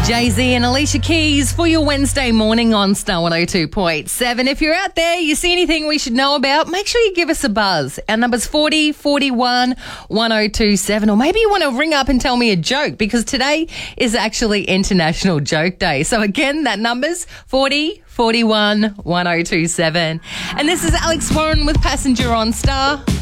Jay-Z and Alicia Keys for your Wednesday morning on Star 102.7. If you're out there, you see anything we should know about, make sure you give us a buzz. Our number's 40 41 1027. Or maybe you want to ring up and tell me a joke, because today is actually International Joke Day. So again, that number's 40 41 1027. And this is Alex Warren with Passenger on Star.